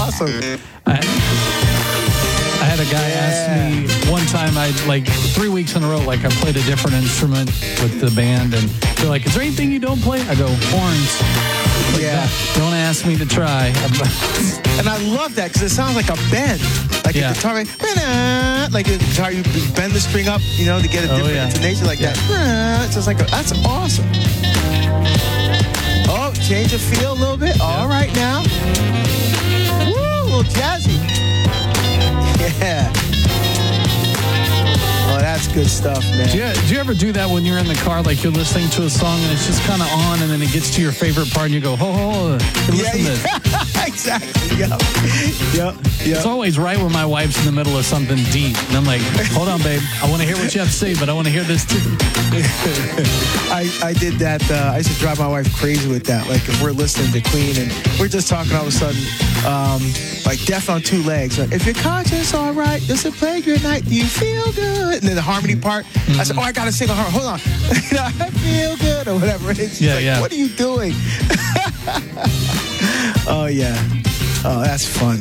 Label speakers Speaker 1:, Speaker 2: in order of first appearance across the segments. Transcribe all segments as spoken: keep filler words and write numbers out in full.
Speaker 1: awesome.
Speaker 2: I, I had a guy
Speaker 1: Yeah.
Speaker 2: ask me one time, I like three weeks in a row, like I played a different instrument with the band, and they're like, is there anything you don't play? I go, horns. Like,
Speaker 1: Yeah.
Speaker 2: don't, don't ask me to try.
Speaker 1: And I love that because it sounds like a bend. Like
Speaker 2: Yeah.
Speaker 1: a guitar, like a guitar, you bend the string up, you know, to get a
Speaker 2: Oh,
Speaker 1: different
Speaker 2: yeah.
Speaker 1: intonation like
Speaker 2: Yeah.
Speaker 1: that. It's just like, a, that's awesome. Oh, change of feel a little bit. All right now. Woo, a little jazzy. Yeah. Oh, that's good stuff, man.
Speaker 2: Do you, do you ever do that when you're in the car, like you're listening to a song and it's just kind of on, and then it gets to your favorite part and you go, ho, ho, ho, listen
Speaker 1: Yeah,
Speaker 2: to this.
Speaker 1: yeah. Exactly. Yep. Yep. Yep.
Speaker 2: It's always right when my wife's in the middle of something deep. And I'm like, hold on, babe. I want to hear what you have to say, but I want to hear this too.
Speaker 1: I, I did that. Uh, I used to drive my wife crazy with that. Like if we're listening to Queen and we're just talking, all of a sudden, um, like Death on Two Legs. Like, if your conscience all right, does it plague your night? Do you feel good? And then the harmony part. Mm-hmm. I said, oh, I got to sing a harmony. Hold on. You know, I feel good or whatever it is. She's
Speaker 2: Yeah,
Speaker 1: like,
Speaker 2: yeah.
Speaker 1: what are you doing? Oh, yeah. Oh, that's fun.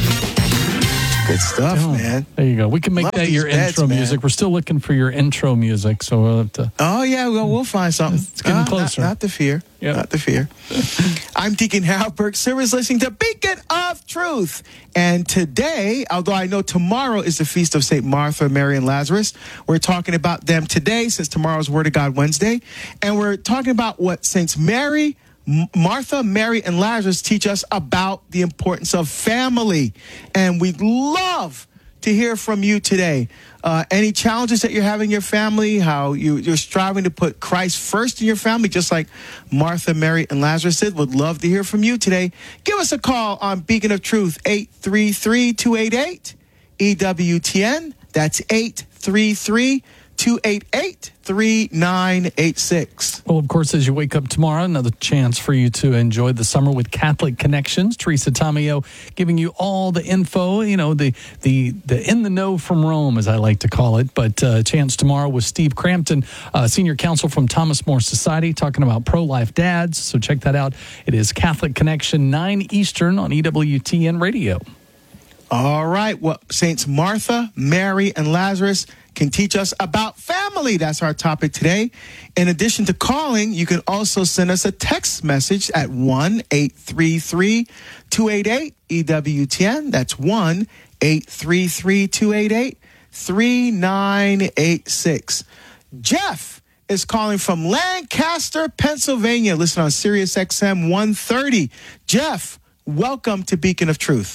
Speaker 1: Good stuff,
Speaker 2: Oh,
Speaker 1: man.
Speaker 2: There you go. We can make
Speaker 1: Love
Speaker 2: that
Speaker 1: these
Speaker 2: your
Speaker 1: beds,
Speaker 2: intro
Speaker 1: man.
Speaker 2: music. We're still looking for your intro music, so we'll have to.
Speaker 1: Oh, yeah, well, we'll find something.
Speaker 2: It's getting
Speaker 1: Uh,
Speaker 2: closer.
Speaker 1: Not, not the fear.
Speaker 2: Yep.
Speaker 1: Not the fear. I'm Deacon Harold Burke Silvers, listening to Beacon of Truth. And today, although I know tomorrow is the feast of Saint Martha, Mary, and Lazarus, we're talking about them today since tomorrow's Word of God Wednesday. And we're talking about what Saints Mary, M- Martha, Mary, and Lazarus teach us about the importance of family. And we'd love to hear from you today. Uh, any challenges that you're having in your family, how you, you're striving to put Christ first in your family, just like Martha, Mary, and Lazarus did. Would love to hear from you today. Give us a call on Beacon of Truth, eight three three, two eight eight, E W T N. That's eight three three, two eight eight, three nine eight six.
Speaker 2: Well, of course, as you wake up tomorrow, another chance for you to enjoy the summer with Catholic Connections. Teresa Tomeo giving you all the info, you know, the the the in the know from Rome, as I like to call it. But uh, chance tomorrow with Steve Crampton, uh, senior counsel from Thomas More Society, talking about pro-life dads. So check that out. It is Catholic Connection, nine Eastern on E W T N Radio.
Speaker 1: All right. Well, Saints Martha, Mary, and Lazarus can teach us about family. That's our topic today. In addition to calling, you can also send us a text message at one eight three three, two eight eight, E W T N. That's one eight three three, two eight eight, three nine eight six. Jeff is calling from Lancaster, Pennsylvania. Listen on Sirius X M one thirty. Jeff, welcome to Beacon of Truth.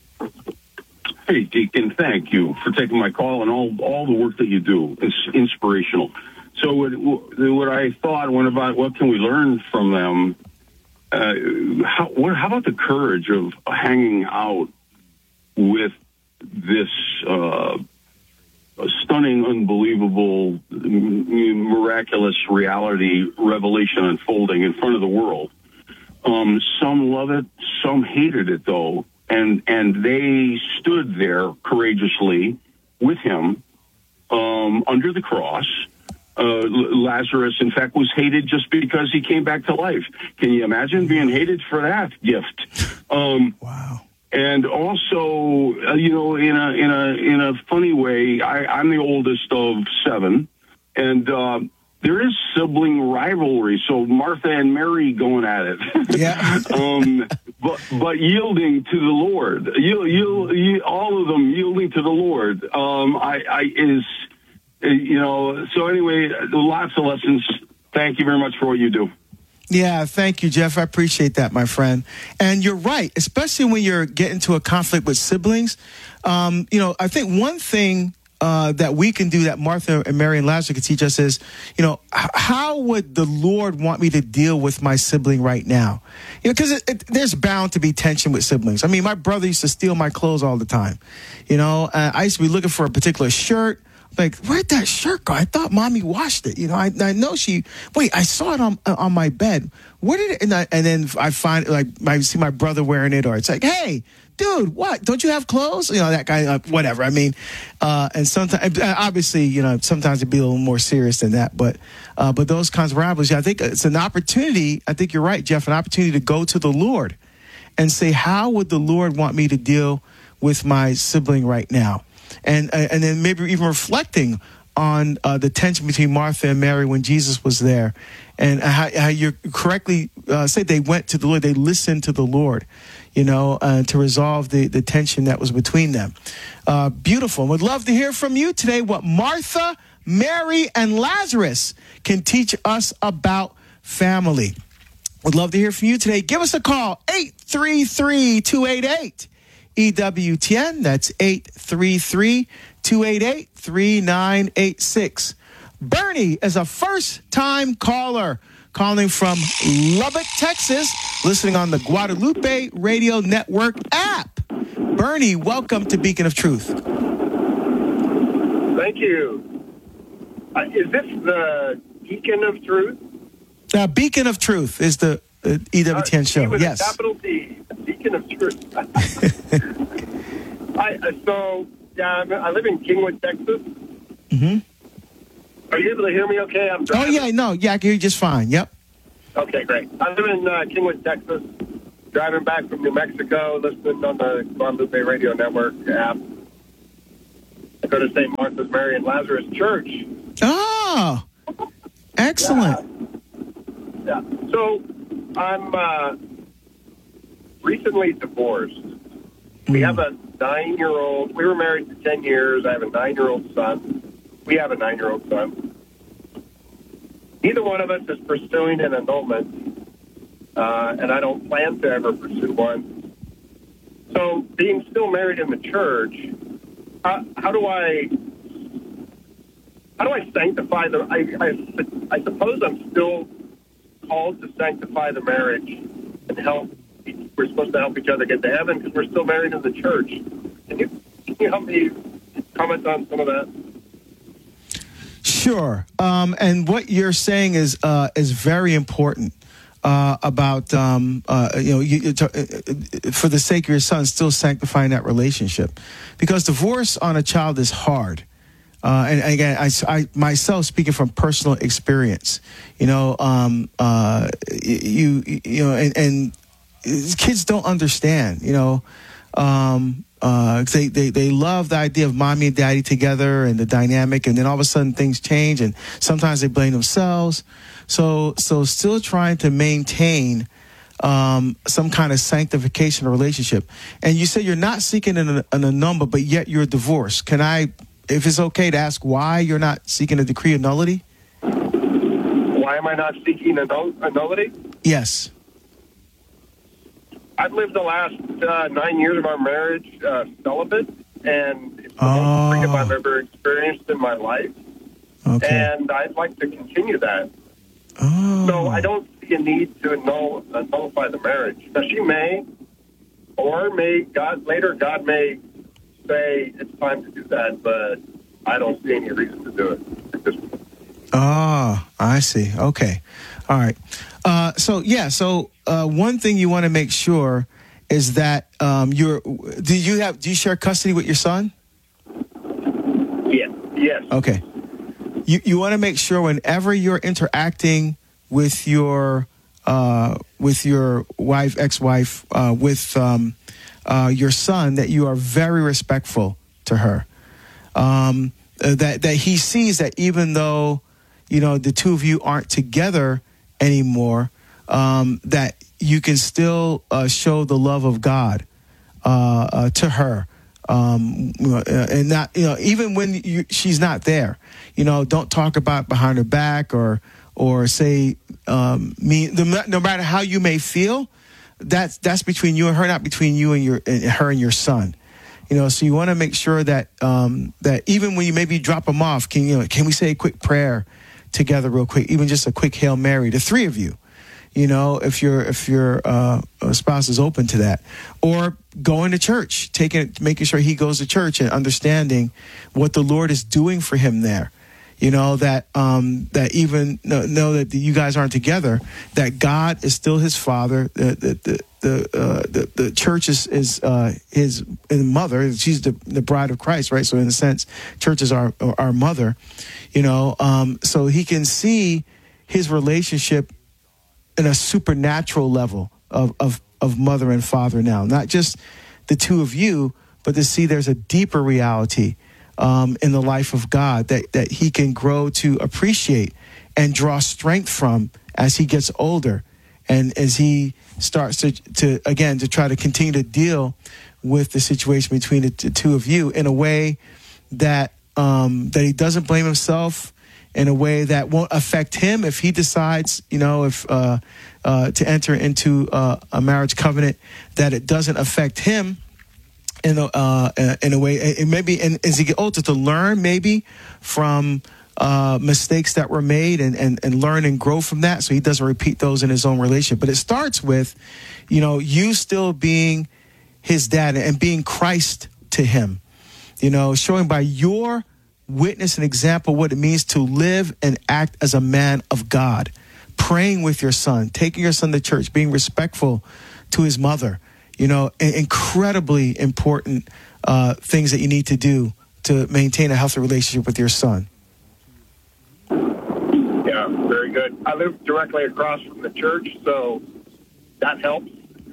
Speaker 3: Hey, Deacon, thank you for taking my call and all all the work that you do. It's inspirational. So what, what I thought, when about what can we learn from them, uh, how, what, how about the courage of hanging out with this uh, stunning, unbelievable, miraculous reality revelation unfolding in front of the world? Um, some love it, some hated it, though. And and they stood there courageously with him um, under the cross. Uh, Lazarus, in fact, was hated just because he came back to life. Can you imagine being hated for that gift? Um,
Speaker 1: Wow.
Speaker 3: And also, uh, you know, in a in a in a funny way, I, I'm the oldest of seven, and uh, there is sibling rivalry. So Martha and Mary going at it.
Speaker 1: Yeah.
Speaker 3: um, but but yielding to the Lord. You, you, you, all of them yielding to the Lord. Um, I, I is, you know. So anyway, lots of lessons. Thank you very much for what you do.
Speaker 1: Yeah, thank you, Jeff. I appreciate that, my friend. And you're right, especially when you're getting to a conflict with siblings. Um, you know, I think one thing uh, that we can do that Martha and Mary and Lazarus can teach us is, you know, h- how would the Lord want me to deal with my sibling right now? You know, because it, it, there's bound to be tension with siblings. I mean, my brother used to steal my clothes all the time. You know, uh, I used to be looking for a particular shirt. Like, where'd that shirt go? I thought mommy washed it. You know, I, I know she, wait, I saw it on on my bed. Where did it, and, I, and then I find, like, I see my brother wearing it, or it's like, hey, dude, what? Don't you have clothes? You know, that guy, uh, whatever. I mean, uh, and sometimes, obviously, you know, sometimes it'd be a little more serious than that. But, uh, but those kinds of rivalries, I think it's an opportunity. I think you're right, Jeff, an opportunity to go to the Lord and say, how would the Lord want me to deal with my sibling right now? And uh, and then maybe even reflecting on uh, the tension between Martha and Mary when Jesus was there, and how, how you correctly uh, say they went to the Lord, they listened to the Lord, you know, uh, to resolve the, the tension that was between them. Uh, beautiful. Would love to hear from you today what Martha, Mary, and Lazarus can teach us about family. Would love to hear from you today. Give us a call, eight three three, two eight eight, E W T N. That's eight three three, two eight eight, three nine eight six. Bernie is a first-time caller calling from Lubbock, Texas, listening on the Guadalupe Radio Network app. Bernie, welcome to Beacon of Truth.
Speaker 4: Thank you. Uh, is this the Beacon of Truth?
Speaker 1: Uh, Beacon of Truth is the uh, E W T N
Speaker 4: uh,
Speaker 1: show.
Speaker 4: With
Speaker 1: Yes.
Speaker 4: A capital D. Beacon of Truth. I, uh, so, yeah, I'm, I live in Kingwood, Texas.
Speaker 1: Mm-hmm.
Speaker 4: Are you able to hear me okay? I'm
Speaker 1: Oh,
Speaker 4: driving.
Speaker 1: yeah, no, yeah, I can hear you just fine. Yep.
Speaker 4: Okay, great. I live in uh, Kingwood, Texas, driving back from New Mexico, listening on the Guadalupe Radio Network app. I go to Saint Martha's, Mary, and Lazarus Church.
Speaker 1: Oh, excellent.
Speaker 4: Yeah. yeah. So, I'm uh, recently divorced. We have a nine-year-old. We were married for ten years. I have a nine-year-old son. We have a nine-year-old son. Neither one of us is pursuing an annulment, uh, and I don't plan to ever pursue one. So, being still married in the church, how, how do I how do I sanctify the? I, I I suppose I'm still called to sanctify the marriage and help. We're supposed to help each other get to heaven because we're still married in the church. Can you, can you help me comment on some of that?
Speaker 1: Sure. Um, and what you're saying is uh, is very important uh, about, um, uh, you know, you, you t- for the sake of your son, still sanctifying that relationship. Because divorce on a child is hard. Uh, and again, I, I myself speaking from personal experience, you know, um, uh, you, you know, and, and kids don't understand, you know, um, uh, they, they, they love the idea of mommy and daddy together and the dynamic. And then all of a sudden things change and sometimes they blame themselves. So, so still trying to maintain, um, some kind of sanctification of relationship. And you say you're not seeking an, an annulment, but yet you're divorced. Can I, if it's okay to ask why you're not seeking a decree of nullity?
Speaker 4: Why am I not seeking a, null- a nullity?
Speaker 1: Yes.
Speaker 4: I've lived the last uh, nine years of our marriage uh, celibate, and it's the
Speaker 1: Oh.
Speaker 4: most freedom I've ever experienced in my life.
Speaker 1: Okay.
Speaker 4: And I'd like to continue that.
Speaker 1: Oh.
Speaker 4: So I don't see a need to annul, uh, nullify the marriage. Now, she may, or may God later, God may say it's time to do that, but I don't see any reason to do it at this point.
Speaker 1: Oh, I see. Okay. All right. Uh, so, yeah, so uh, one thing you want to make sure is that um, you're, do you have, do you share custody with your son?
Speaker 4: Yes. Yes.
Speaker 1: Okay. You you want to make sure whenever you're interacting with your uh, with your wife, ex-wife, uh, with um, uh, your son, that you are very respectful to her. Um, that that he sees that even though, you know, the two of you aren't together anymore, um, that you can still uh, show the love of God uh, uh, to her. Um, and not, you know, even when you, she's not there, you know, don't talk about behind her back or, or say, um, me, no matter how you may feel, that's, that's between you and her, not between you and your, and her and your son. You know, so you want to make sure that, um, that even when you maybe drop them off, can, you know, can we say a quick prayer together real quick, even just a quick Hail Mary, the three of you, you know, if your, if your, uh, spouse is open to that, or going to church, taking, making sure he goes to church and understanding what the Lord is doing for him there. You know, that, um, that even know, know that you guys aren't together, that God is still his father. The, the, the, the, uh, the, the church is, is, uh, his mother. She's the, the bride of Christ, right? So in a sense, church is our, our mother, you know, um, so he can see his relationship in a supernatural level of, of of mother and father now. Not just the two of you, but to see there's a deeper reality um, in the life of God that, that he can grow to appreciate and draw strength from as he gets older and as he starts to, to again, to try to continue to deal with the situation between the t- two of you in a way that um, that he doesn't blame himself, in a way that won't affect him if he decides, you know, if uh, uh, to enter into uh, a marriage covenant, that it doesn't affect him in a, uh, in a way, it maybe, and as he get older, to learn maybe from uh, mistakes that were made and, and, and learn and grow from that, so he doesn't repeat those in his own relationship. But it starts with, you know, you still being his dad and being Christ to him, you know, showing by your witness and example what it means to live and act as a man of God, praying with your son, taking your son to church, being respectful to his mother, you know, incredibly important uh, things that you need to do to maintain a healthy relationship with your son.
Speaker 4: Yeah, very good. I live directly across from the church, so that helps.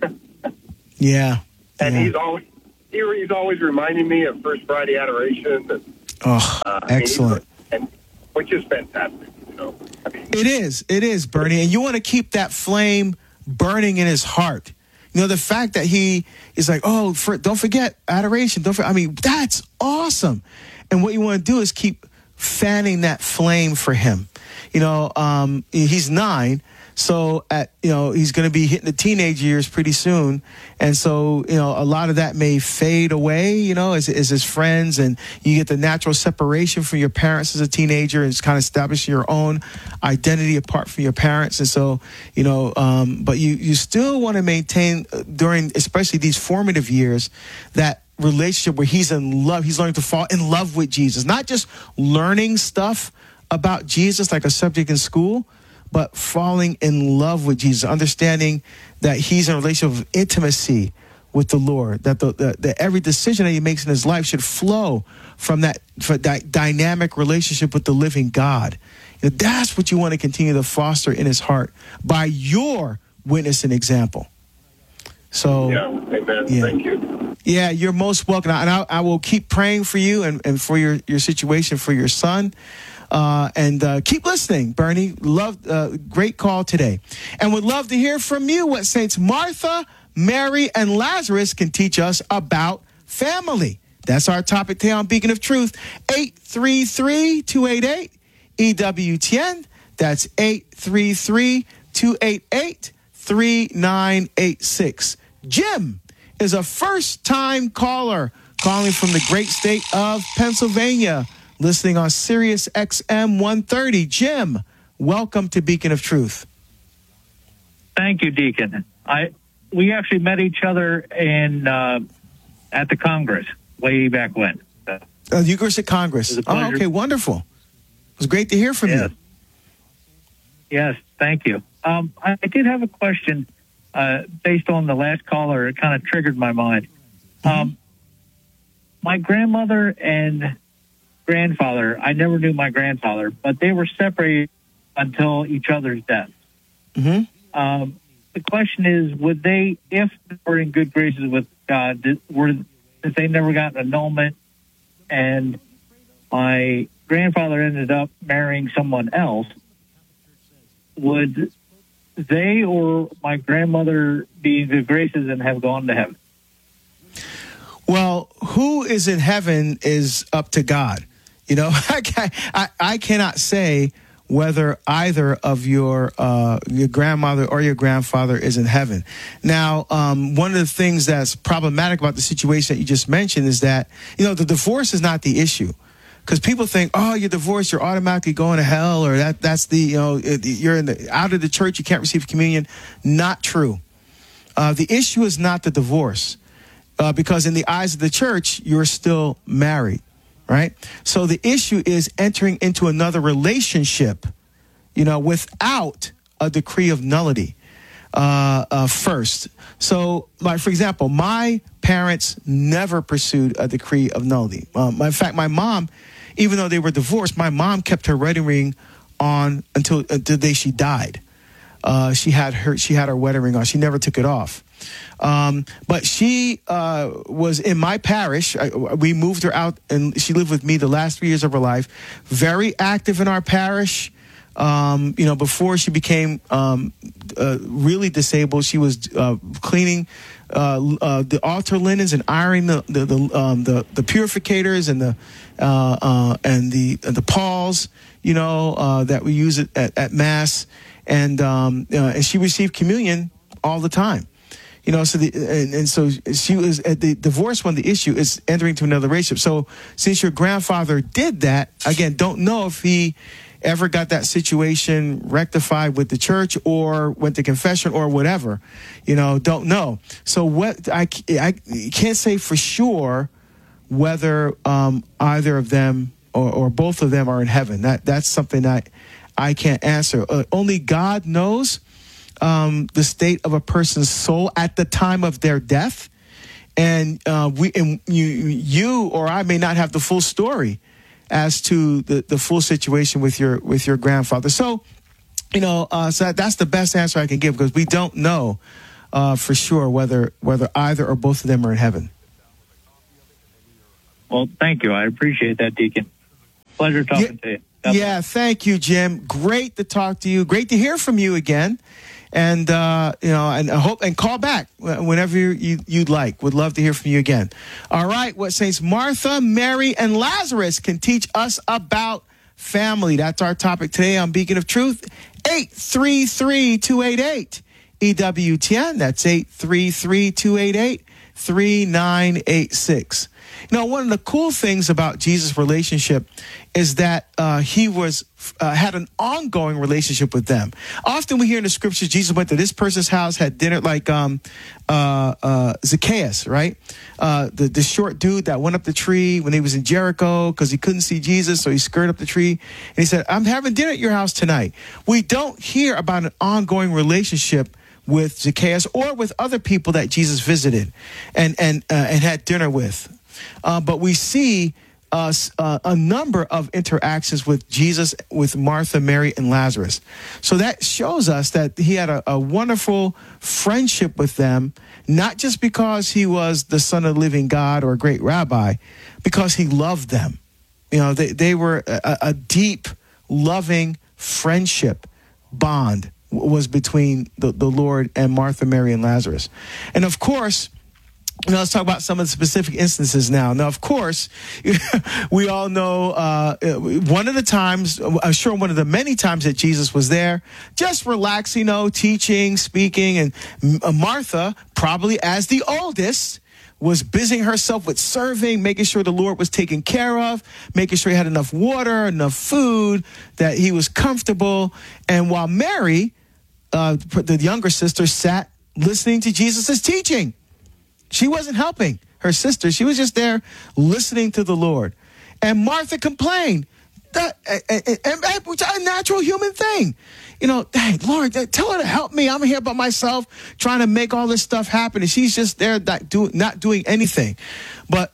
Speaker 1: Yeah.
Speaker 4: And
Speaker 1: yeah.
Speaker 4: he's always he, he's always reminding me of First Friday Adoration. And,
Speaker 1: oh,
Speaker 4: uh,
Speaker 1: excellent.
Speaker 4: And, and which is fantastic. You know, I mean,
Speaker 1: it is. It is, Bernie. And you want to keep that flame burning in his heart. You know, the fact that he is like, oh, for, don't forget adoration. Don't forget. I mean, that's awesome. And what you want to do is keep fanning that flame for him. You know, um, he's nine. So, at you know, he's going to be hitting the teenage years pretty soon. And so, you know, a lot of that may fade away, you know, as, as his friends. And you get the natural separation from your parents as a teenager and it's kind of establishing your own identity apart from your parents. And so, you know, um, but you, you still want to maintain during, especially these formative years, that relationship where he's in love. He's learning to fall in love with Jesus, not just learning stuff about Jesus like a subject in school, but falling in love with Jesus, understanding that he's in a relationship of intimacy with the Lord, that the, the, the every decision that he makes in his life should flow from that, from that dynamic relationship with the living God. You know, that's what you want to continue to foster in his heart by your witness and example. So,
Speaker 4: yeah, amen.
Speaker 1: Yeah.
Speaker 4: Thank you.
Speaker 1: Yeah, you're most welcome. And I, I will keep praying for you and, and for your, your situation, for your son. Uh, and uh, keep listening, Bernie. Love, uh, great call today. And would love to hear from you what Saints Martha, Mary, and Lazarus can teach us about family. That's our topic today on Beacon of Truth. eight three three, two eight eight, E W T N. That's eight three three, two eight eight, three nine eight six. Jim is a first-time caller calling from the great state of Pennsylvania, listening on Sirius X M one thirty. Jim, welcome to Beacon of Truth.
Speaker 5: Thank you, Deacon. I we actually met each other in uh, at the Congress way back when.
Speaker 1: Uh, Eucharistic Congress. Oh, okay, wonderful. It was great to hear from
Speaker 5: yes.
Speaker 1: you.
Speaker 5: Yes, thank you. Um, I, I did have a question uh, based on the last caller. It kind of triggered my mind. Mm-hmm. Um, my grandmother and grandfather, I never knew my grandfather, but they were separated until each other's death.
Speaker 1: Mm-hmm.
Speaker 5: Um, the question is, would they, if they were in good graces with God, did, were if they never got an annulment, and my grandfather ended up marrying someone else, would they or my grandmother be in good graces and have gone to heaven?
Speaker 1: Well, who is in heaven is up to God. You know, I, can, I, I cannot say whether either of your uh, your grandmother or your grandfather is in heaven. Now, um, one of the things that's problematic about the situation that you just mentioned is that, you know, the divorce is not the issue. Because people think, oh, you're divorced, you're automatically going to hell, or that that's the, you know, you're in the, out of the church, you can't receive communion. Not true. Uh, the issue is not the divorce. Uh, because in the eyes of the church, you're still married, right? So the issue is entering into another relationship, you know, without a decree of nullity uh, uh, first. So, like, for example, my parents never pursued a decree of nullity. Um, in fact, my mom, even though they were divorced, my mom kept her wedding ring on until, until the day she died. Uh, she had her she had her wedding ring on. She never took it off. Um, but she uh, was in my parish. I, we moved her out, and she lived with me the last three years of her life. Very active in our parish. Um, you know, before she became um, uh, really disabled, she was uh, cleaning uh, uh, the altar linens and ironing the the the, um, the, the purificators and the uh, uh, and the and the palls. You know, uh, that we use it at, at Mass, and um, uh, and she received communion all the time. You know, so the and, and so she was at the divorce when the issue is entering into another relationship. So since your grandfather did that, again, don't know if he ever got that situation rectified with the church or went to confession or whatever, you know, don't know. So what I, I can't say for sure whether um, either of them or, or both of them are in heaven. That that's something that I can't answer. Uh, only God knows um, the state of a person's soul at the time of their death, and uh, we and you you or I may not have the full story as to the, the full situation with your with your grandfather. So, you know, uh, so that, that's the best answer I can give, because we don't know uh, for sure whether whether either or both of them are in heaven.
Speaker 5: Well, thank you. I appreciate that, Deacon. Pleasure talking
Speaker 1: yeah,
Speaker 5: to you. God
Speaker 1: yeah, thank you, Jim. Great to talk to you. Great to hear from you again. And, uh, you know, and I hope, and call back whenever you, you'd like. Would love to hear from you again. All right. What Saints Martha, Mary, and Lazarus can teach us about family. That's our topic today on Beacon of Truth. eight three three, two eight eight, E W T N. That's eight three three, two eight eight, three nine eight six. You know, one of the cool things about Jesus' relationship is that uh, he was uh, had an ongoing relationship with them. Often we hear in the scriptures, Jesus went to this person's house, had dinner, like um, uh, uh, Zacchaeus, right? Uh, the, the short dude that went up the tree when he was in Jericho because he couldn't see Jesus, so he scurried up the tree. And he said, I'm having dinner at your house tonight. We don't hear about an ongoing relationship with Zacchaeus or with other people that Jesus visited and, and, uh, and had dinner with. Uh, but we see uh, uh, a number of interactions with Jesus, with Martha, Mary, and Lazarus. So that shows us that he had a, a wonderful friendship with them, not just because he was the Son of the living God or a great rabbi, because he loved them. You know, they, they were a, a deep, loving friendship bond was between the, the Lord and Martha, Mary, and Lazarus. And of course, now, let's talk about some of the specific instances now. Now, of course, we all know uh, one of the times, I'm sure one of the many times that Jesus was there, just relaxing, you know, teaching, speaking. And Martha, probably as the oldest, was busying herself with serving, making sure the Lord was taken care of, making sure he had enough water, enough food, that he was comfortable. And while Mary, uh, the younger sister, sat listening to Jesus' teaching. She wasn't helping her sister. She was just there listening to the Lord. And Martha complained. That, it's a natural human thing. You know, hey, Lord, tell her to help me. I'm here by myself trying to make all this stuff happen. And she's just there not, do, not doing anything. But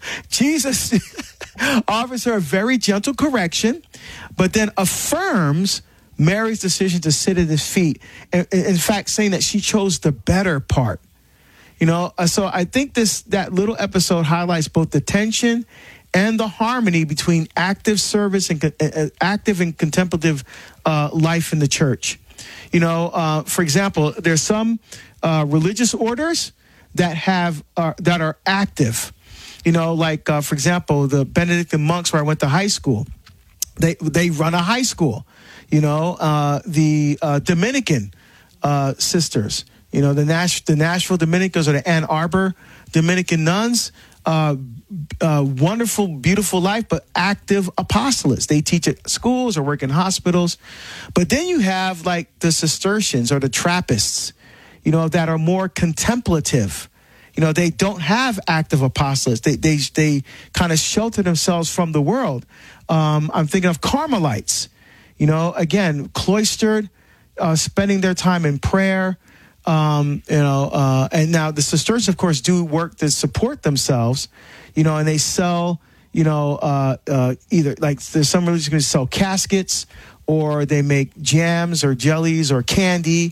Speaker 1: Jesus offers her a very gentle correction, but then affirms Mary's decision to sit at his feet. In, in fact, saying that she chose the better part. You know, so I think this that little episode highlights both the tension and the harmony between active service and uh, active and contemplative uh, life in the church. You know, uh, for example, there's some uh, religious orders that have uh, that are active. You know, like uh, for example, the Benedictine monks where I went to high school. They they run a high school. You know, uh, the uh, Dominican uh, sisters. You know, the, Nash, the Nashville Dominicans or the Ann Arbor Dominican nuns, uh, uh, wonderful, beautiful life, but active apostolates. They teach at schools or work in hospitals. But then you have like the Cistercians or the Trappists, you know, that are more contemplative. You know, they don't have active apostolates. They they they kind of shelter themselves from the world. Um, I'm thinking of Carmelites, you know, again, cloistered, uh, spending their time in prayer. Um, you know, uh, and now the Cistercians, of course, do work to support themselves, you know, and they sell, you know, uh, uh, either like there's some religions going to sell caskets or they make jams or jellies or candy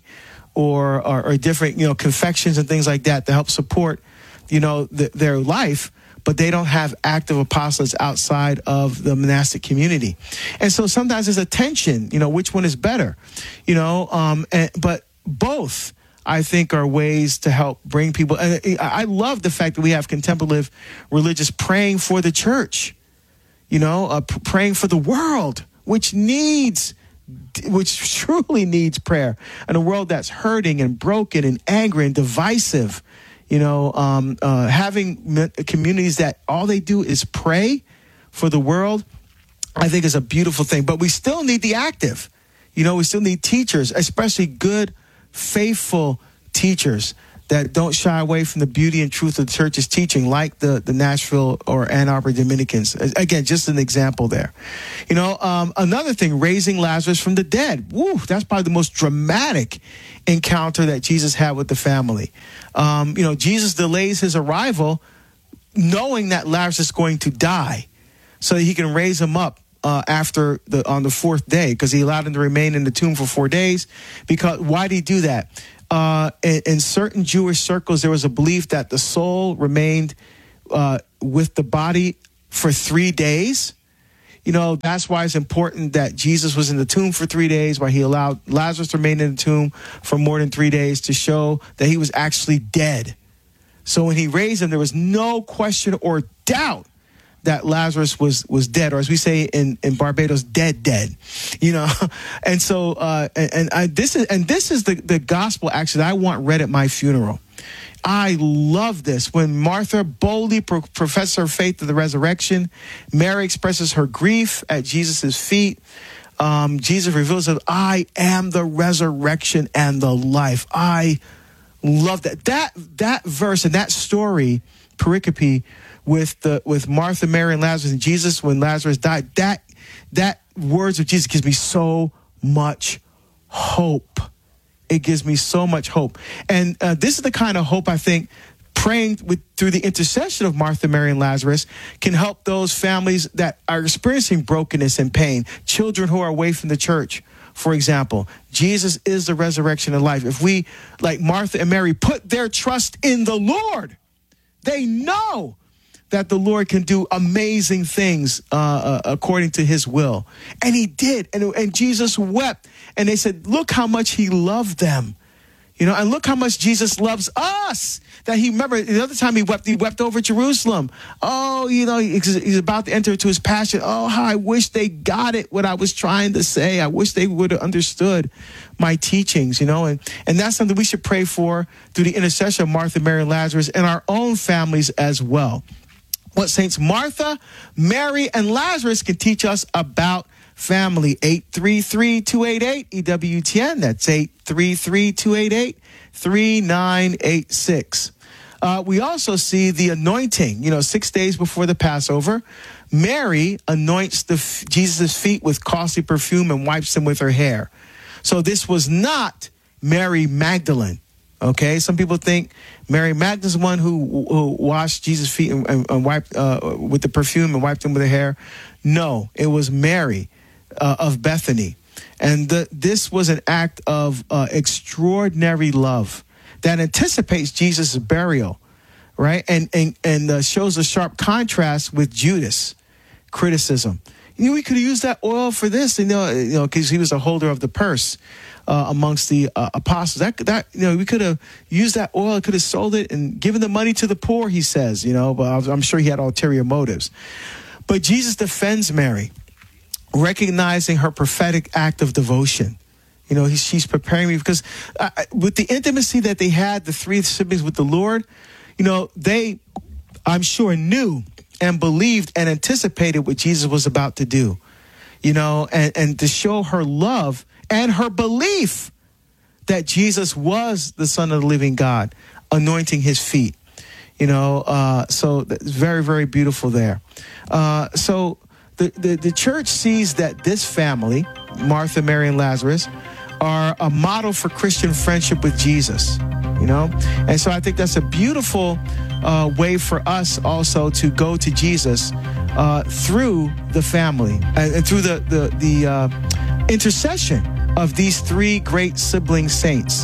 Speaker 1: or, or, or different, you know, confections and things like that to help support, you know, the, their life, but they don't have active apostles outside of the monastic community. And so sometimes there's a tension, you know, which one is better, you know, um, and, but both, I think, are ways to help bring people. And I love the fact that we have contemplative religious praying for the church, you know, uh, p- praying for the world, which needs, which truly needs prayer, in a world that's hurting and broken and angry and divisive. You know, um, uh, having communities that all they do is pray for the world, I think is a beautiful thing. But we still need the active. You know, we still need teachers, especially good, faithful teachers that don't shy away from the beauty and truth of the church's teaching, like the, the Nashville or Ann Arbor Dominicans. Again, just an example there. You know, um, another thing, raising Lazarus from the dead. Woo, that's probably the most dramatic encounter that Jesus had with the family. Um, you know, Jesus delays his arrival knowing that Lazarus is going to die so that he can raise him up uh, after the on the fourth day, because he allowed him to remain in the tomb for four days. Because why did he do that? Uh, in, in certain Jewish circles, there was a belief that the soul remained uh, with the body for three days. You know, that's why it's important that Jesus was in the tomb for three days, why he allowed Lazarus to remain in the tomb for more than three days to show that he was actually dead. So when he raised him, there was no question or doubt that Lazarus was was dead, or as we say in, in Barbados, dead, dead, you know. And so, uh, and, and I, this is and this is the, the gospel actually that I want read at my funeral. I love this. When Martha boldly pro- professes her faith of the resurrection, Mary expresses her grief at Jesus' feet. Um, Jesus reveals that I am the resurrection and the life. I love that. That that verse and that story, pericope, with the with Martha, Mary, and Lazarus, and Jesus when Lazarus died. That that words of Jesus gives me so much hope. It gives me so much hope. And uh, this is the kind of hope I think praying with through the intercession of Martha, Mary, and Lazarus can help those families that are experiencing brokenness and pain, children who are away from the church. For example, Jesus is the resurrection and life. If we, like Martha and Mary, put their trust in the Lord, they know that the Lord can do amazing things uh, uh, according to his will. And he did. And, and Jesus wept. And they said, look how much he loved them. You know, and look how much Jesus loves us. That he, remember, the other time he wept, he wept over Jerusalem. Oh, you know, he's about to enter into his passion. Oh, how I wish they got it, what I was trying to say. I wish they would have understood my teachings, you know. And, and that's something we should pray for through the intercession of Martha, Mary, and Lazarus, and our own families as well. What Saints Martha, Mary, and Lazarus can teach us about family. Eight three three, two eight eight, E W T N. That's eight three three, two eight eight, three nine eight six. Uh, we also see the anointing. You know, six days before the Passover, Mary anoints the Jesus' feet with costly perfume and wipes them with her hair. So this was not Mary Magdalene. Okay, some people think Mary Magdalene's one who, who washed Jesus' feet and, and, and wiped uh, with the perfume and wiped them with her hair. No, it was Mary uh, of Bethany. And the, this was an act of uh, extraordinary love that anticipates Jesus' burial, right? And and, and uh, shows a sharp contrast with Judas' criticism. You know, we could have used that oil for this, you know, you know, because he was a holder of the purse. Uh, amongst the uh, apostles, that that you know, we could have used that oil, could have sold it and given the money to the poor. He says, you know, but I'm sure he had ulterior motives. But Jesus defends Mary, recognizing her prophetic act of devotion. You know, he, she's preparing me because uh, with the intimacy that they had, the three siblings with the Lord, you know, they, I'm sure, knew and believed and anticipated what Jesus was about to do. You know, and and to show her love and her belief that Jesus was the Son of the living God, anointing his feet, you know, uh, so it's very, very beautiful there. Uh, so the, the, the church sees that this family, Martha, Mary, and Lazarus, are a model for Christian friendship with Jesus, you know? And so I think that's a beautiful uh, way for us also to go to Jesus uh, through the family and, and through the, the, the uh, intercession of these three great sibling saints.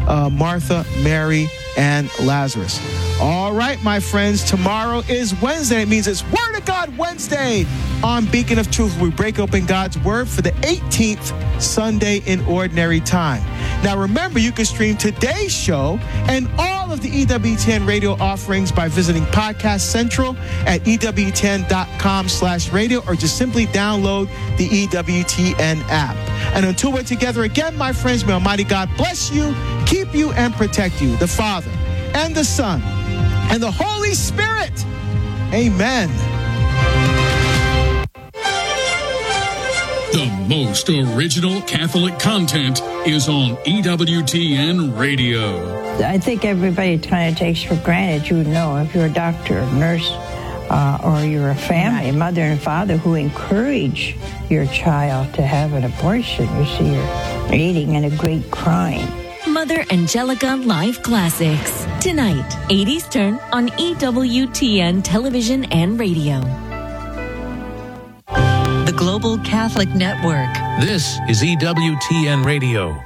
Speaker 1: uh, Martha, Mary, and Lazarus. All right, my friends, tomorrow is Wednesday. It means it's Word of God Wednesday on Beacon of Truth. We break open God's Word for the eighteenth Sunday in Ordinary Time. Now, remember, you can stream today's show and all of the E W T N radio offerings by visiting Podcast Central at E W T N dot com slash radio, or just simply download the E W T N app. And until we're together again, my friends, may Almighty God bless you, keep you, and protect you, the Father and the Son and the Holy Spirit. Amen.
Speaker 6: The most original Catholic content is on E W T N Radio.
Speaker 7: I think everybody kind of takes for granted, you know, if you're a doctor, a nurse, uh, or you're a family, a mother and father who encourage your child to have an abortion. You see, you're aiding in a great crime.
Speaker 8: Mother Angelica Live Classics. Tonight, eight Eastern on E W T N Television and Radio. The Global Catholic Network.
Speaker 9: This is E W T N Radio.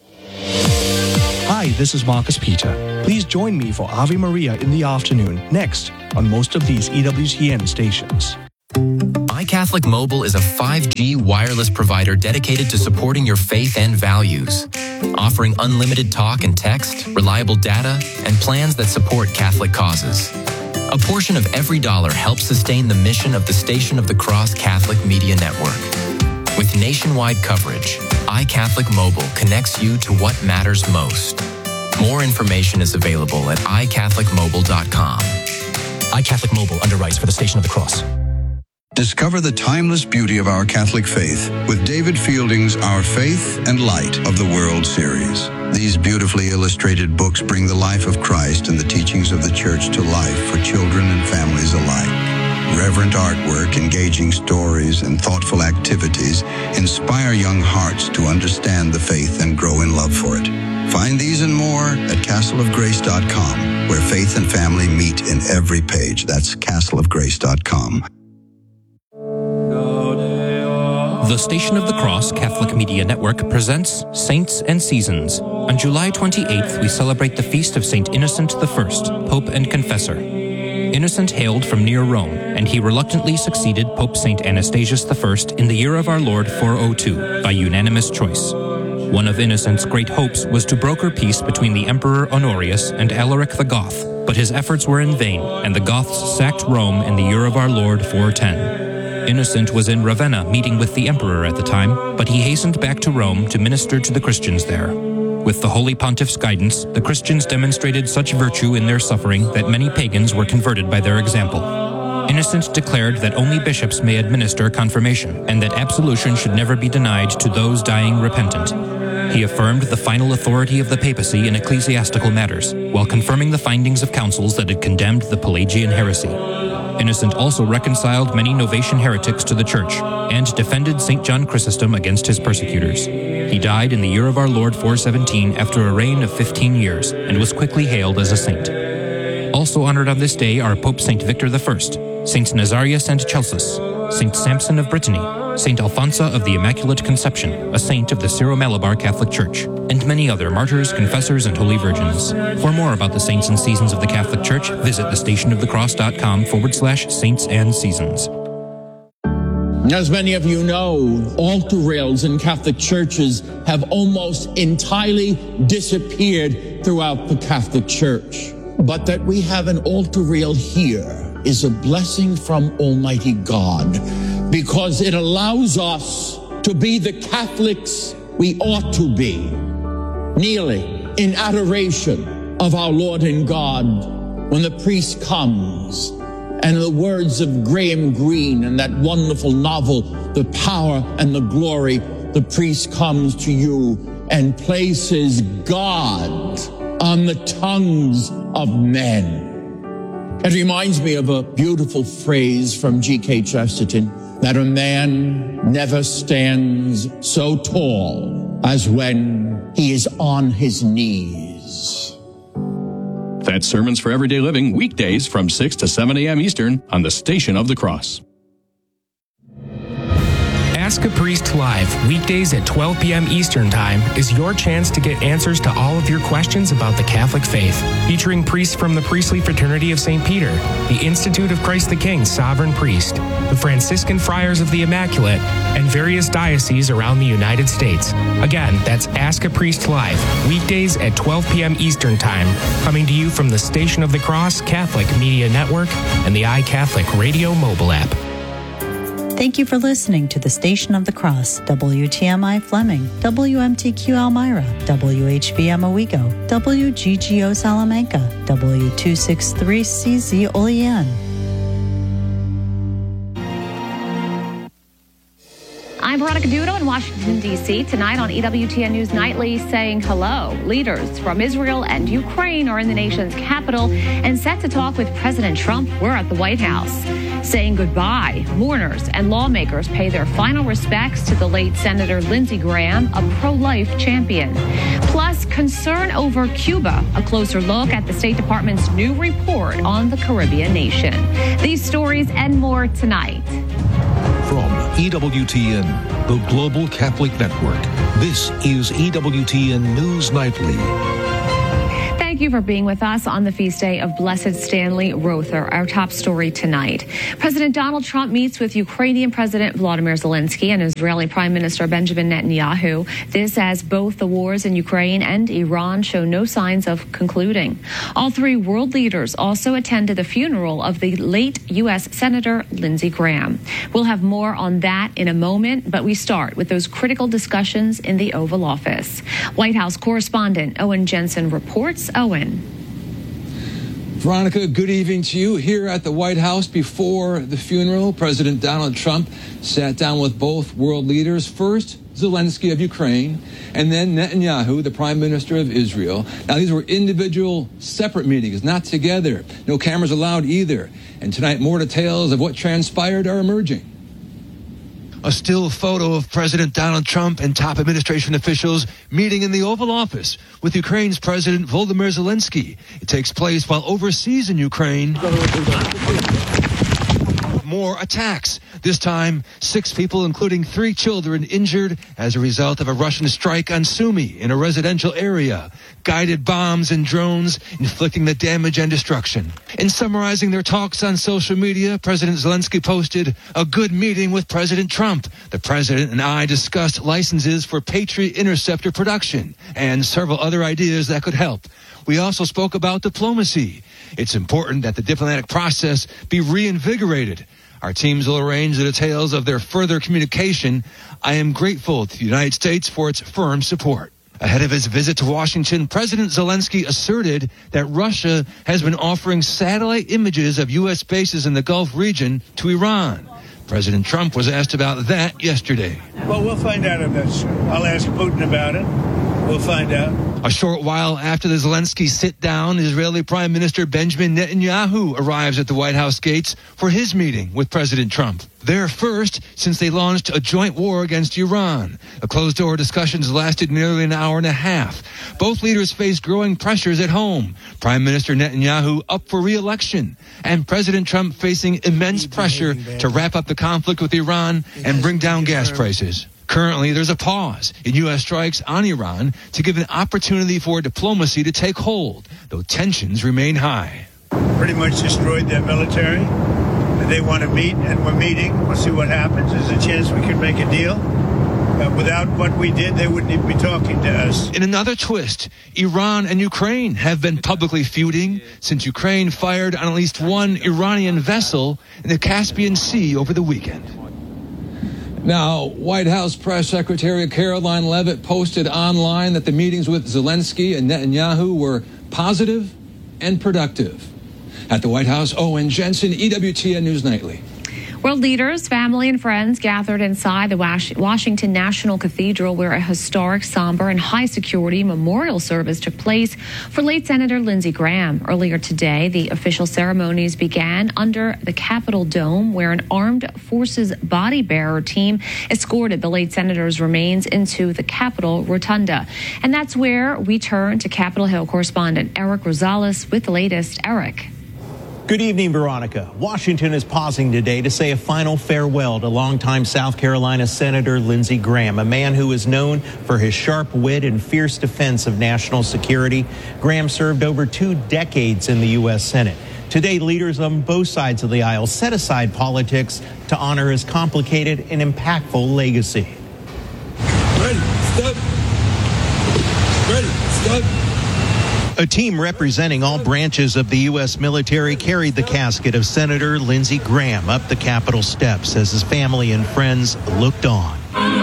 Speaker 10: Hi, this is Marcus Peter. Please join me for Ave Maria in the afternoon, next on most of these E W T N stations.
Speaker 11: iCatholic Mobile is a five G wireless provider dedicated to supporting your faith and values, offering unlimited talk and text, reliable data, and plans that support Catholic causes. A portion of every dollar helps sustain the mission of the Station of the Cross Catholic Media Network. With nationwide coverage, iCatholic Mobile connects you to what matters most. More information is available at i catholic mobile dot com.
Speaker 10: iCatholic Mobile underwrites for the Station of the Cross.
Speaker 12: Discover the timeless beauty of our Catholic faith with David Fielding's Our Faith and Light of the World series. These beautifully illustrated books bring the life of Christ and the teachings of the Church to life for children and families alike. Reverent artwork, engaging stories, and thoughtful activities inspire young hearts to understand the faith and grow in love for it. Find these and more at castle of grace dot com, where faith and family meet in every page. That's castle of grace dot com.
Speaker 13: The Station of the Cross Catholic Media Network presents Saints and Seasons. On July twenty-eighth, we celebrate the feast of Saint Innocent the First, Pope and Confessor. Innocent hailed from near Rome, and he reluctantly succeeded Pope Saint Anastasius the First in the year of our Lord four oh two, by unanimous choice. One of Innocent's great hopes was to broker peace between the Emperor Honorius and Alaric the Goth, but his efforts were in vain, and the Goths sacked Rome in the year of our Lord four ten. Innocent was in Ravenna meeting with the emperor at the time, but he hastened back to Rome to minister to the Christians there. With the Holy Pontiff's guidance, the Christians demonstrated such virtue in their suffering that many pagans were converted by their example. Innocent declared that only bishops may administer confirmation, and that absolution should never be denied to those dying repentant. He affirmed the final authority of the papacy in ecclesiastical matters, while confirming the findings of councils that had condemned the Pelagian heresy. Innocent also reconciled many Novatian heretics to the Church and defended Saint John Chrysostom against his persecutors. He died in the year of our Lord four seventeen after a reign of fifteen years and was quickly hailed as a saint. Also honored on this day are Pope Saint Victor the First, Saints Nazarius and Celsus, Saint Samson of Brittany, Saint Alphonsa of the Immaculate Conception, a saint of the Syro-Malabar Catholic Church, and many other martyrs, confessors, and holy virgins. For more about the saints and seasons of the Catholic Church, visit thestationofthecross.com forward slash saints and seasons.
Speaker 14: As many of you know, altar rails in Catholic churches have almost entirely disappeared throughout the Catholic Church. But that we have an altar rail here is a blessing from Almighty God, because it allows us to be the Catholics we ought to be, kneeling in adoration of our Lord and God when the priest comes. And the words of Graham Greene and that wonderful novel, The Power and the Glory, the priest comes to you and places God on the tongues of men. It reminds me of a beautiful phrase from G K Chesterton, that a man never stands so tall as when he is on his knees.
Speaker 15: That's Sermons for Everyday Living, weekdays from six to seven a.m. Eastern on the Station of the Cross.
Speaker 16: Ask a Priest Live, weekdays at twelve p.m. Eastern Time, is your chance to get answers to all of your questions about the Catholic faith. Featuring priests from the Priestly Fraternity of Saint Peter, the Institute of Christ the King Sovereign Priest, the Franciscan Friars of the Immaculate, and various dioceses around the United States. Again, that's Ask a Priest Live, weekdays at twelve p.m. Eastern Time, coming to you from the Station of the Cross Catholic Media Network and the iCatholic Radio mobile app.
Speaker 17: Thank you for listening to the Station of the Cross, W T M I Fleming, W M T Q Elmira, W H B M Owego, W G G O Salamanca, W two sixty-three C Z Olean.
Speaker 18: I'm Veronica Dudo in Washington, D C Tonight on E W T N News Nightly, saying hello. Leaders from Israel and Ukraine are in the nation's capital and set to talk with President Trump. We're at the White House. Saying goodbye, mourners and lawmakers pay their final respects to the late Senator Lindsey Graham, a pro-life champion. Plus, concern over Cuba, a closer look at the State Department's new report on the Caribbean nation. These stories and more tonight.
Speaker 9: From E W T N, the Global Catholic Network, this is E W T N News Nightly.
Speaker 18: Thank you for being with us on the feast day of Blessed Stanley Rother. Our top story tonight. President Donald Trump meets with Ukrainian President Volodymyr Zelensky and Israeli Prime Minister Benjamin Netanyahu. This as both the wars in Ukraine and Iran show no signs of concluding. All three world leaders also attended the funeral of the late U S Senator Lindsey Graham. We'll have more on that in a moment, but we start with those critical discussions in the Oval Office. White House correspondent Owen Jensen reports. Owen.
Speaker 19: Veronica, good evening to you. Here at the White House before the funeral, President Donald Trump sat down with both world leaders. First, Zelensky of Ukraine, and then Netanyahu, the Prime Minister of Israel. Now, these were individual, separate meetings, not together. No cameras allowed either. And tonight, more details of what transpired are emerging. A still photo of President Donald Trump and top administration officials meeting in the Oval Office with Ukraine's President Volodymyr Zelensky. It takes place while overseas in Ukraine. More attacks. This time, six people, including three children, injured as a result of a Russian strike on Sumy in a residential area. Guided bombs and drones inflicting the damage and destruction. In summarizing their talks on social media, President Zelensky posted a good meeting with President Trump. The president and I discussed licenses for Patriot interceptor production and several other ideas that could help. We also spoke about diplomacy. It's important that the diplomatic process be reinvigorated. Our teams will arrange the details of their further communication. I am grateful to the United States for its firm support. Ahead of his visit to Washington, President Zelensky asserted that Russia has been offering satellite images of U S bases in the Gulf region to Iran. President Trump was asked about that yesterday.
Speaker 20: Well, we'll find out about it. I'll ask Putin about it. We'll find out.
Speaker 19: A short while after the Zelensky sit-down, Israeli Prime Minister Benjamin Netanyahu arrives at the White House gates for his meeting with President Trump. Their first since they launched a joint war against Iran. The closed-door discussions lasted nearly an hour and a half. Both leaders faced growing pressures at home. Prime Minister Netanyahu up for re-election, and President Trump facing immense pressure to wrap up the conflict with Iran and bring down gas prices. Currently, there's a pause in U S strikes on Iran to give an opportunity for diplomacy to take hold, though tensions remain high.
Speaker 20: Pretty much destroyed their military. They want to meet, and we're meeting. We'll see what happens. There's a chance we could make a deal. Uh, without what we did, they wouldn't even be talking to us.
Speaker 19: In another twist, Iran and Ukraine have been publicly feuding since Ukraine fired on at least one Iranian vessel in the Caspian Sea over the weekend. Now, White House Press Secretary Caroline Leavitt posted online that the meetings with Zelensky and Netanyahu were positive and productive. At the White House, Owen Jensen, E W T N News Nightly.
Speaker 18: World leaders, family, and friends gathered inside the Washington National Cathedral, where a historic, somber, and high-security memorial service took place for late Senator Lindsey Graham. Earlier today, the official ceremonies began under the Capitol Dome, where an armed forces body-bearer team escorted the late senator's remains into the Capitol Rotunda. And that's where we turn to Capitol Hill correspondent Eric Rosales with the latest. Eric.
Speaker 21: Good evening, Veronica. Washington is pausing today to say a final farewell to longtime South Carolina Senator Lindsey Graham, a man who is known for his sharp wit and fierce defense of national security. Graham served over two decades in the U S Senate. Today, leaders on both sides of the aisle set aside politics to honor his complicated and impactful legacy.
Speaker 22: Ready, step. Ready, step.
Speaker 21: A team representing all branches of the U S military carried the casket of Senator Lindsey Graham up the Capitol steps as his family and friends looked on.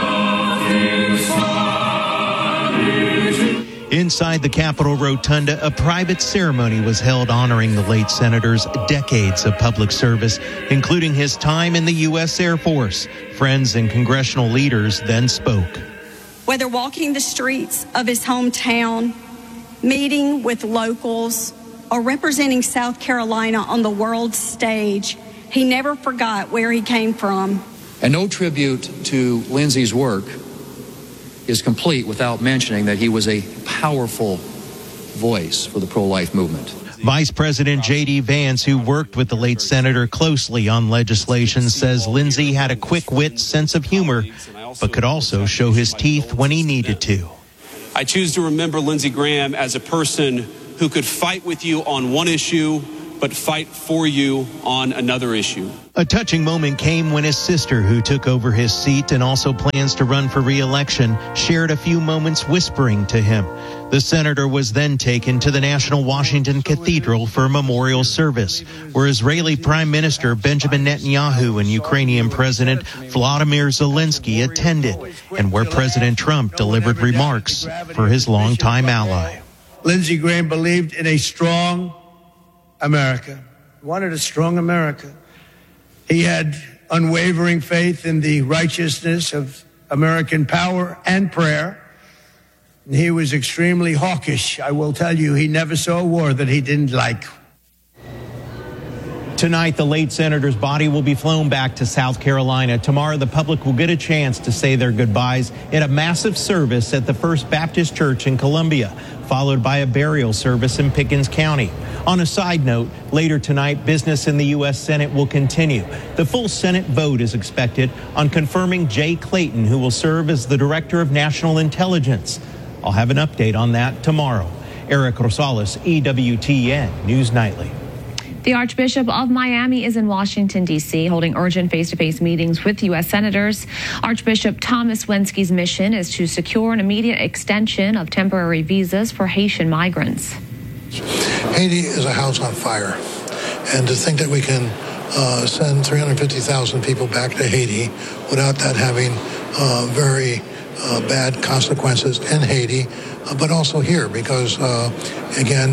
Speaker 21: Inside the Capitol Rotunda, a private ceremony was held honoring the late senator's decades of public service, including his time in the U S Air Force. Friends and congressional leaders then spoke.
Speaker 23: Whether walking the streets of his hometown, meeting with locals, or representing South Carolina on the world stage, he never forgot where he came from.
Speaker 24: And no tribute to Lindsey's work is complete without mentioning that he was a powerful voice for the pro-life movement.
Speaker 21: Vice President J D Vance, who worked with the late senator closely on legislation, says Lindsey had a quick-wit sense of humor, but could also show his teeth when he needed to.
Speaker 25: I choose to remember Lindsey Graham as a person who could fight with you on one issue, but fight for you on another issue.
Speaker 21: A touching moment came when his sister, who took over his seat and also plans to run for re-election, shared a few moments whispering to him. The senator was then taken to the National Washington Cathedral for a memorial service, where Israeli Prime Minister Benjamin Netanyahu and Ukrainian President Volodymyr Zelensky attended, and where President Trump delivered remarks for his longtime ally.
Speaker 20: Lindsey Graham believed in a strong America, wanted a strong America. He had unwavering faith in the righteousness of American power and prayer. And he was extremely hawkish. I will tell you, he never saw a war that he didn't like.
Speaker 21: Tonight, the late senator's body will be flown back to South Carolina. Tomorrow, the public will get a chance to say their goodbyes at a massive service at the First Baptist Church in Columbia, followed by a burial service in Pickens County. On a side note, later tonight, business in the U S Senate will continue. The full Senate vote is expected on confirming Jay Clayton, who will serve as the Director of National Intelligence. I'll have an update on that tomorrow. Eric Rosales, E W T N News Nightly.
Speaker 18: The Archbishop of Miami is in Washington, D C, holding urgent face-to-face meetings with U S senators. Archbishop Thomas Wensky's mission is to secure an immediate extension of temporary visas for Haitian migrants.
Speaker 26: Haiti is a house on fire, and to think that we can uh, send three hundred fifty thousand people back to Haiti without that having uh, very uh, bad consequences in Haiti, uh, but also here, because, uh, again,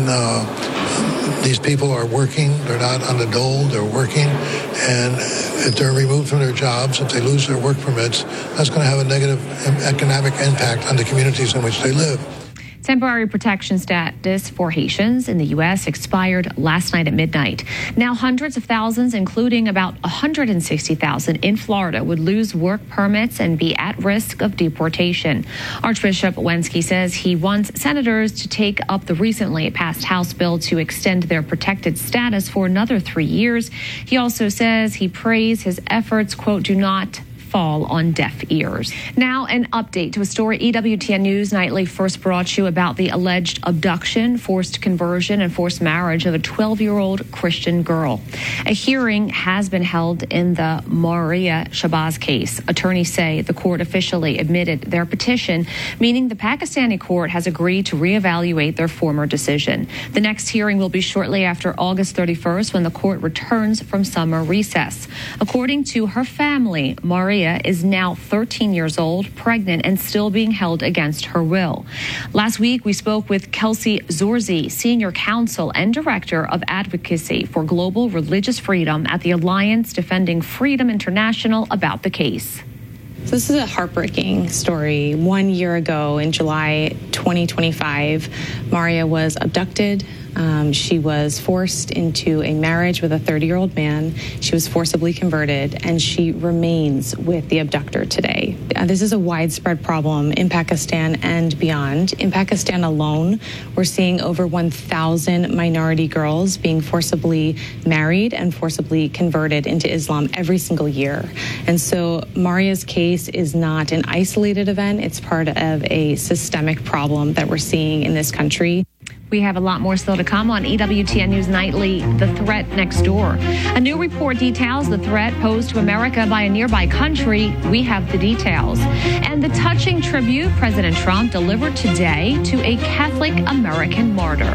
Speaker 26: uh, these people are working, they're not on the dole, they're working, and if they're removed from their jobs, if they lose their work permits, that's going to have a negative economic impact on the communities in which they live.
Speaker 18: Temporary protection status for Haitians in the U S expired last night at midnight. Now hundreds of thousands, including about one hundred sixty thousand in Florida, would lose work permits and be at risk of deportation. Archbishop Wensky says he wants senators to take up the recently passed House bill to extend their protected status for another three years. He also says he prays his efforts, quote, do not fall on deaf ears. Now, an update to a story E W T N News Nightly first brought you about the alleged abduction, forced conversion, and forced marriage of a twelve-year-old Christian girl. A hearing has been held in the Maria Shabazz case. Attorneys say the court officially admitted their petition, meaning the Pakistani court has agreed to reevaluate their former decision. The next hearing will be shortly after August thirty-first, when the court returns from summer recess. According to her family, Maria is now thirteen years old, pregnant, and still being held against her will. Last week, we spoke with Kelsey Zorzi, Senior Counsel and Director of Advocacy for Global Religious Freedom at the Alliance Defending Freedom International, about the case.
Speaker 27: So this is a heartbreaking story. One year ago, in July twenty twenty-five, Maria was abducted Um, she was forced into a marriage with a thirty-year-old man. She was forcibly converted, and she remains with the abductor today. Uh, this is a widespread problem in Pakistan and beyond. In Pakistan alone, we're seeing over one thousand minority girls being forcibly married and forcibly converted into Islam every single year. And so Maria's case is not an isolated event. It's part of a systemic problem that we're seeing in this country.
Speaker 18: We have a lot more still to come on E W T N News Nightly, The Threat Next Door. A new report details the threat posed to America by a nearby country. We have the details. And the touching tribute President Trump delivered today to a Catholic American martyr.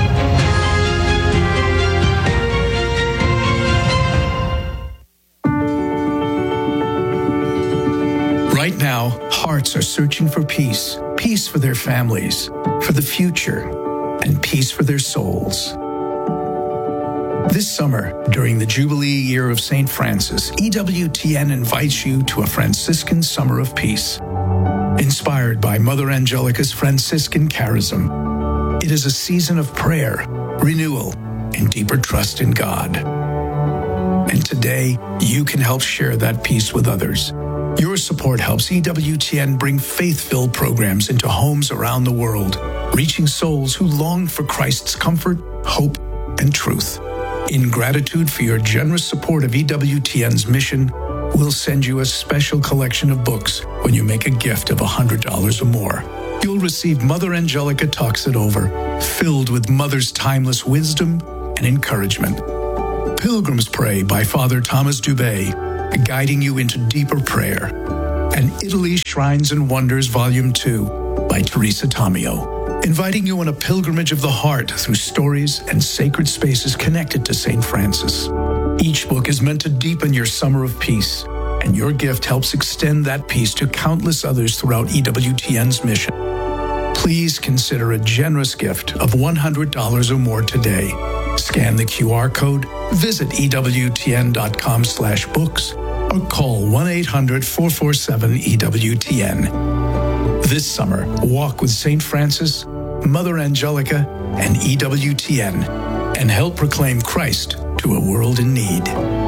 Speaker 1: Right now, hearts are searching for peace, peace for their families, for the future, and peace for their souls. This summer, during the Jubilee year of Saint Francis, E W T N invites you to a Franciscan Summer of Peace. Inspired by Mother Angelica's Franciscan charism, it is a season of prayer, renewal, and deeper trust in God. And today, you can help share that peace with others. Your support helps E W T N bring faith-filled programs into homes around the world, reaching souls who long for Christ's comfort, hope, and truth. In gratitude for your generous support of E W T N's mission, we'll send you a special collection of books when you make a gift of one hundred dollars or more. You'll receive Mother Angelica Talks It Over, filled with Mother's timeless wisdom and encouragement. Pilgrim's Pray by Father Thomas Dubay, guiding you into deeper prayer. And Italy's Shrines and Wonders Volume two by Teresa Tomeo, inviting you on a pilgrimage of the heart through stories and sacred spaces connected to Saint Francis. Each book is meant to deepen your summer of peace, and your gift helps extend that peace to countless others throughout E W T N's mission. Please consider a generous gift of one hundred dollars or more today. Scan the Q R code, visit E W T N dot com slash books, or call one eight hundred, four four seven, E W T N. This summer, walk with Saint Francis, Mother Angelica, and E W T N, and help proclaim Christ to a world in need.